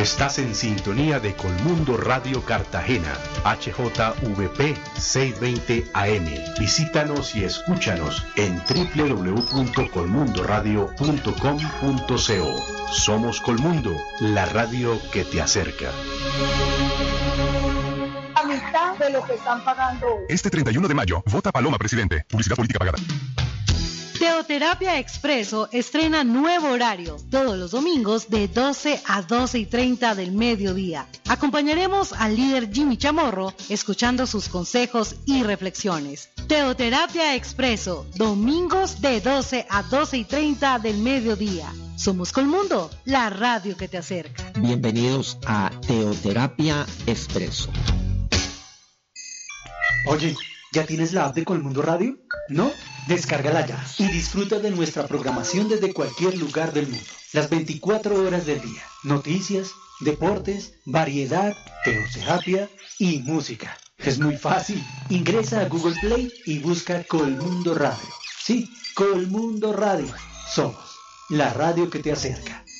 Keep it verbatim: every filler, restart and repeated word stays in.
Estás en sintonía de Colmundo Radio Cartagena, H J V P seiscientos veinte A M. Visítanos y escúchanos en doble u doble u doble u punto colmundo radio punto com punto co. Somos Colmundo, la radio que te acerca. A mitad de lo que están pagando hoy. Este treinta y uno de mayo, vota Paloma Presidente. Publicidad política pagada. Teoterapia Expreso estrena nuevo horario, todos los domingos de doce a doce y treinta del mediodía. Acompañaremos al líder Jimmy Chamorro, escuchando sus consejos y reflexiones. Teoterapia Expreso, domingos de doce a doce y treinta del mediodía. Somos Colmundo, la radio que te acerca. Bienvenidos a Teoterapia Expreso. Oye, ¿ya tienes la app de Colmundo Radio? ¿No? Descárgala ya y disfruta de nuestra programación desde cualquier lugar del mundo. Las veinticuatro horas del día. Noticias, deportes, variedad, teoterapia y música. Es muy fácil. Ingresa a Google Play y busca Colmundo Radio. Sí, Colmundo Radio. Somos la radio que te acerca.